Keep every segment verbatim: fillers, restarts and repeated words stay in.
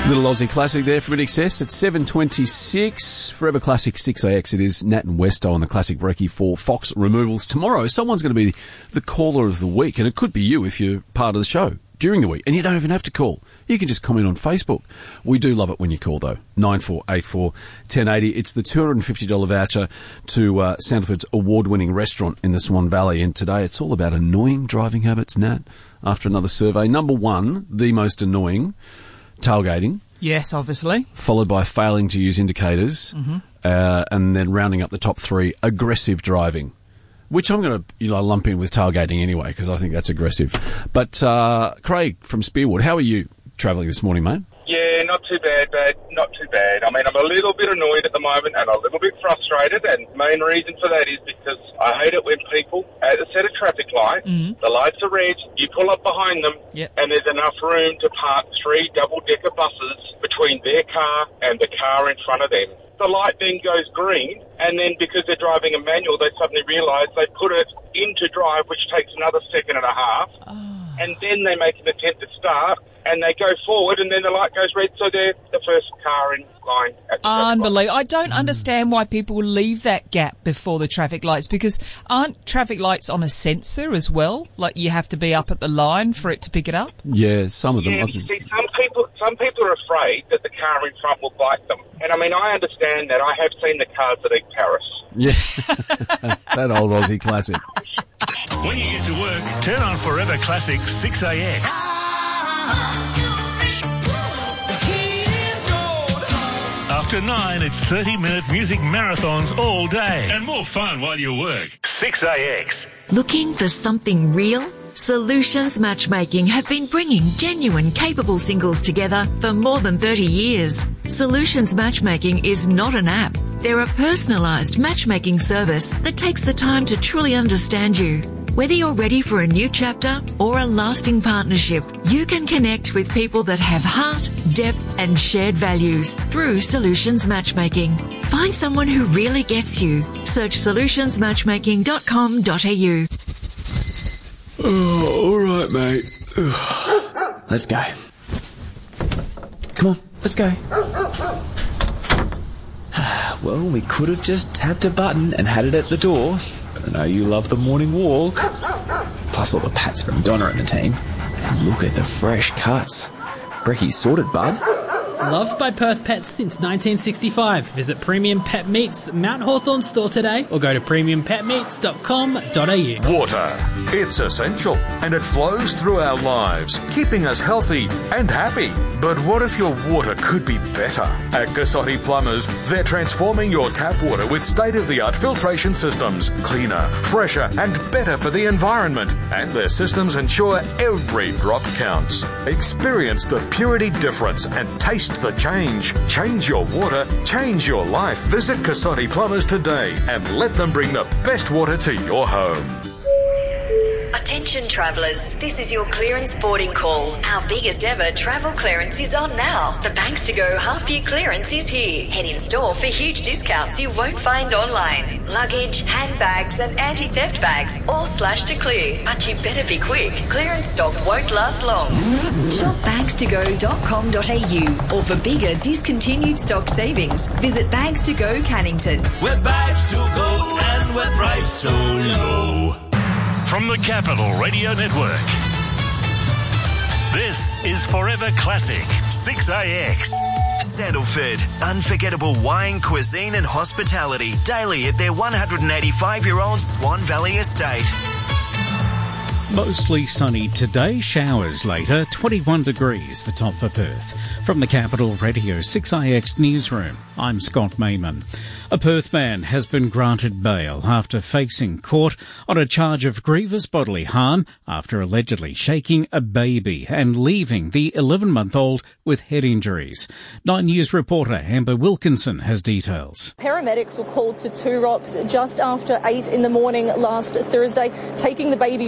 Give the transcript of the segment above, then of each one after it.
Little Aussie classic there from I N X S at seven twenty-six. Forever Classic six A X. It is Nat and Westo on the Classic Brekkie for Fox Removals. Tomorrow, someone's going to be the caller of the week, and it could be you if you're part of the show during the week. And you don't even have to call. You can just comment on Facebook. We do love it when you call, though. nine four eight four, one oh eight oh. It's the two hundred fifty dollars voucher to uh, Sandalford's award-winning restaurant in the Swan Valley. And today it's all about annoying driving habits, Nat, after another survey. Number one, the most annoying, tailgating. Yes, obviously. Followed by failing to use indicators, mm-hmm. uh, and then rounding up the top three, aggressive driving, which I'm going to you know lump in with tailgating anyway because I think that's aggressive. But uh, Craig from Spearwood, how are you travelling this morning, mate? Yeah, not too bad, bad, not too bad. I mean, I'm a little bit annoyed at the moment and a little bit frustrated, and the main reason for that is because I hate it when people, at a set of traffic lights, mm-hmm. the lights are red, you pull up behind them, yep. and there's enough room to park three double-decker buses between their car and the car in front of them. The light then goes green, and then because they're driving a manual, they suddenly realise they put it into drive, which takes another second and a half, oh. and then they make an attempt to start, and they go forward, and then the light goes red, so they're the first car in line. At the Unbelievable. I don't understand why people leave that gap before the traffic lights, because aren't traffic lights on a sensor as well? Like, you have to be up at the line for it to pick it up? Yeah, some of them. Yeah, you see, some people, some people are afraid that the car in front will bite them. And, I mean, I understand that. I have seen the cars that eat Paris. Yeah, that old Aussie classic. When you get to work, turn on Forever Classic six A X. After nine, it's thirty-minute music marathons all day. And more fun while you work. six A X. Looking for something real? Solutions Matchmaking have been bringing genuine, capable singles together for more than thirty years. Solutions Matchmaking is not an app. They're a personalised matchmaking service that takes the time to truly understand you. Whether you're ready for a new chapter or a lasting partnership, you can connect with people that have heart, depth and shared values through Solutions Matchmaking. Find someone who really gets you. Search solutions matchmaking dot com dot a u. Oh, all right, mate. Let's go. Come on, let's go. Well, we could have just tapped a button and had it at the door. But I know you love the morning walk. Plus all the pats from Donna and the team. And look at the fresh cuts. Brekkie's sorted, bud. Loved by Perth Pets since nineteen sixty-five. Visit Premium Pet Meats Mount Hawthorn store today or go to premium pet meats dot com dot a u. Water. It's essential and it flows through our lives, keeping us healthy and happy. But what if your water could be better? At Cassotti Plumbers, they're transforming your tap water with state-of-the-art filtration systems. Cleaner, fresher and better for the environment. And their systems ensure every drop counts. Experience the purity difference and taste the change. Change your water, change your life. Visit Cassotti Plumbers today and let them bring the best water to your home. Attention travellers, this is your clearance boarding call. Our biggest ever travel clearance is on now. The Banks to Go half year clearance is here. Head in store for huge discounts you won't find online. Luggage, handbags and anti-theft bags all slashed to clear. But you better be quick. Clearance stock won't last long. Shop banks to go dot com dot a u or for bigger discontinued stock savings, visit Bags to Go Cannington. We're Bags to Go and we're priced so low. From the Capital Radio Network, this is Forever Classic six A X. Sandalford, unforgettable wine, cuisine and hospitality daily at their one hundred eighty-five-year-old Swan Valley estate. Mostly sunny today, showers later, twenty-one degrees, the top for Perth. From the Capital Radio six A X newsroom, I'm Scott Mayman. A Perth man has been granted bail after facing court on a charge of grievous bodily harm after allegedly shaking a baby and leaving the eleven-month-old with head injuries. Nine News reporter Amber Wilkinson has details. Paramedics were called to Two Rocks just after eight in the morning last Thursday, taking the baby with critical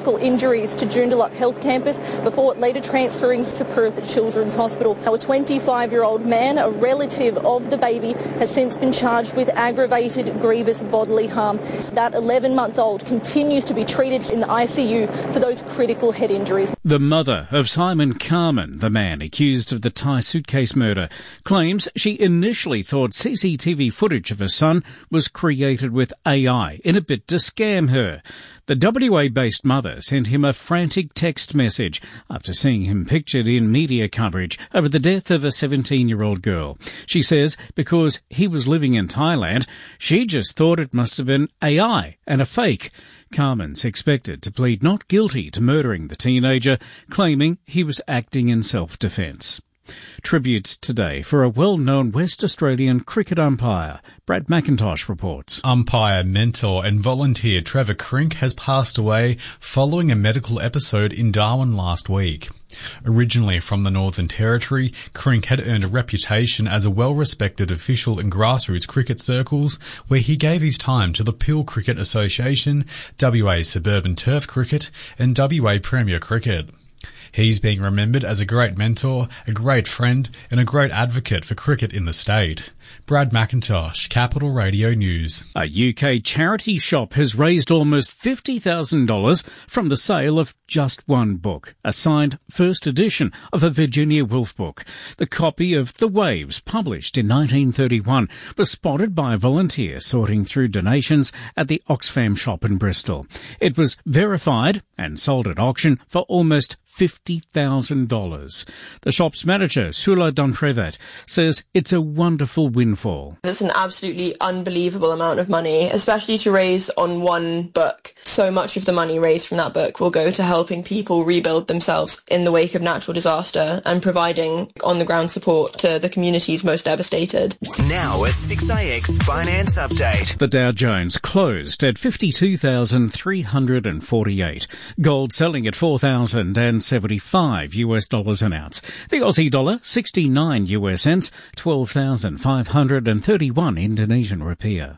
critical injuries to Joondalup Health Campus before later transferring to Perth Children's Hospital. Now, a twenty-five-year-old man, a relative of the baby, has since been charged with aggravated grievous bodily harm. That eleven-month-old continues to be treated in the I C U for those critical head injuries. The mother of Simon Carman, the man accused of the Thai suitcase murder, claims she initially thought C C T V footage of her son was created with A I in a bid to scam her. The W A-based mother sent him a frantic text message after seeing him pictured in media coverage over the death of a seventeen-year-old girl. She says because he was living in Thailand, she just thought it must have been A I and a fake. Carman's expected to plead not guilty to murdering the teenager, claiming he was acting in self-defence. Tributes today for a well-known West Australian cricket umpire. Brad McIntosh reports. Umpire, mentor and volunteer Trevor Crink has passed away following a medical episode in Darwin last week. Originally from the Northern Territory, Crink had earned a reputation as a well-respected official in grassroots cricket circles, where he gave his time to the Peel Cricket Association, W A Suburban Turf Cricket and W A Premier Cricket. He's being remembered as a great mentor, a great friend and a great advocate for cricket in the state. Brad McIntosh, Capital Radio News. A U K charity shop has raised almost fifty thousand dollars from the sale of just one book, a signed first edition of a Virginia Woolf book. The copy of The Waves, published in nineteen thirty-one, was spotted by a volunteer sorting through donations at the Oxfam shop in Bristol. It was verified and sold at auction for almost fifty thousand dollars. The shop's manager, Sula Dontrevet, says it's a wonderful windfall. It's an absolutely unbelievable amount of money, especially to raise on one book. So much of the money raised from that book will go to helping people rebuild themselves in the wake of natural disaster and providing on-the-ground support to the communities most devastated. Now a six A X finance update. The Dow Jones closed at fifty-two thousand three hundred forty-eight. Gold selling at four thousand seventy-five US dollars an ounce. The Aussie dollar, sixty-nine US cents, twelve thousand five hundred thirty-one Indonesian rupiah.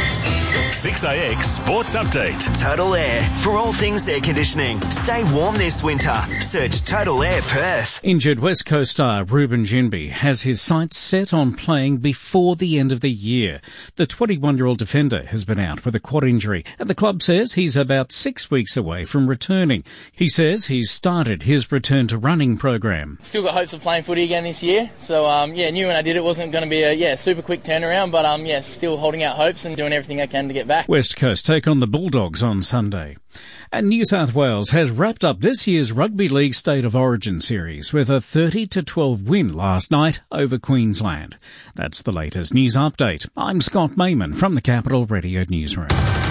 six A X Sports Update. Total Air. For all things air conditioning, stay warm this winter. Search Total Air Perth. Injured West Coast star Ruben Ginbey has his sights set on playing before the end of the year. The twenty-one-year-old defender has been out with a quad injury, and the club says he's about six weeks away from returning. He says he's started his return to running program. Still got hopes of playing footy again this year. So, um, yeah, knew when I did it wasn't going to be a yeah super quick turnaround, but um, yeah, still holding out hopes and doing everything I can to get back. West Coast take on the Bulldogs on Sunday. And New South Wales has wrapped up this year's Rugby League State of Origin series with a thirty to twelve win last night over Queensland. That's the latest news update. I'm Scott Mayman from the Capital Radio Newsroom.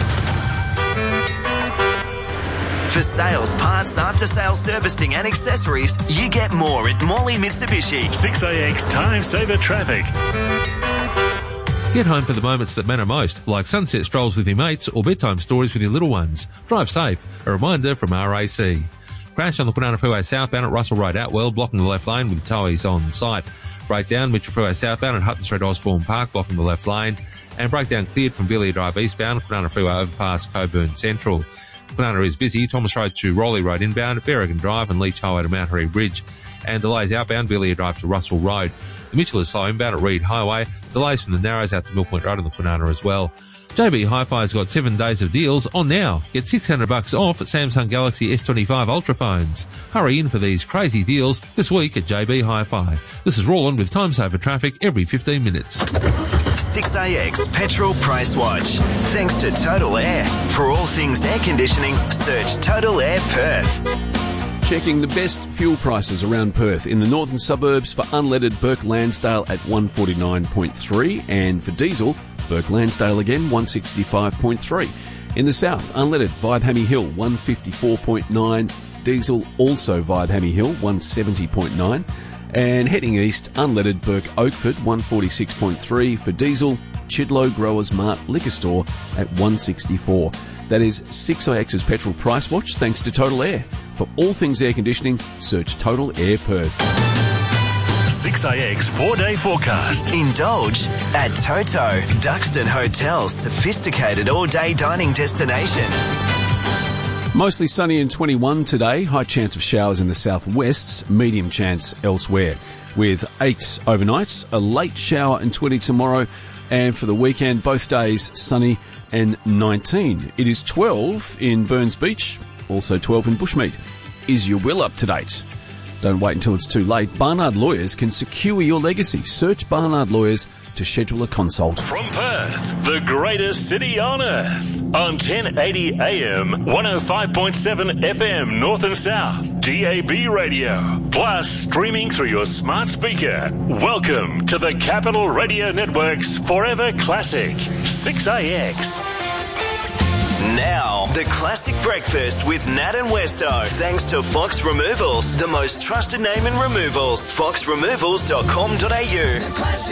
For sales, parts, after-sales servicing and accessories, you get more at Morley Mitsubishi. six A X Time Saver Traffic. Get home for the moments that matter most, like sunset strolls with your mates or bedtime stories with your little ones. Drive safe. A reminder from R A C. Crash on the Kwinana Freeway southbound at Russell Road Outwell, blocking the left lane with towies on site. Breakdown Mitchell Freeway southbound at Hutton Street Osborne Park, blocking the left lane. And breakdown cleared from Billy Drive eastbound, Kwinana Freeway overpass Coburn Central. Kwinana is busy, Thomas Road to Raleigh Road inbound, Berrigan Drive and Leach Highway to Mount Harry Bridge. And delays outbound, Billy Drive to Russell Road. The Mitchell is slow inbound at Reed Highway. Delays from the Narrows out to Mill Point Road on the Kwinana as well. J B Hi-Fi's got seven days of deals on now. Get six hundred bucks off at Samsung Galaxy S twenty-five Ultra phones. Hurry in for these crazy deals this week at J B Hi-Fi. This is Roland with Time Saver Traffic every fifteen minutes. six A X Petrol Price Watch. Thanks to Total Air. For all things air conditioning, search Total Air Perth. Checking the best fuel prices around Perth. In the northern suburbs for unleaded, Burke Lansdale at one forty-nine point three, and for diesel, Burke Lansdale again one sixty-five point three. In the south, unleaded, Vibe Hammy Hill one fifty-four point nine, diesel also Vibe Hammy Hill one seventy point nine, and heading east, unleaded, Burke Oakford one forty-six point three, for diesel, Chidlow Growers Mart Liquor Store at one sixty-four. That is six A X's Petrol Price Watch, thanks to Total Air. For all things air conditioning, search Total Air Perth. six A X four-day forecast. Indulge at Toto, Duxton Hotel's sophisticated all-day dining destination. Mostly sunny and twenty-one today. High chance of showers in the southwest. Medium chance elsewhere. With eight overnight, a late shower and twenty tomorrow. And for the weekend, both days sunny and nineteen. It is twelve in Burns Beach, also twelve in Bushmead. Is your will up to date? Don't wait until it's too late. Barnard Lawyers can secure your legacy. Search Barnard Lawyers to schedule a consult. From Perth, the greatest city on earth. On ten eighty A M, one oh five point seven F M, North and South, D A B radio. Plus, streaming through your smart speaker. Welcome to the Capital Radio Network's Forever Classic, six A X. Now, the classic breakfast with Nat and Westo. Thanks to Fox Removals, the most trusted name in removals. fox removals dot com dot a u.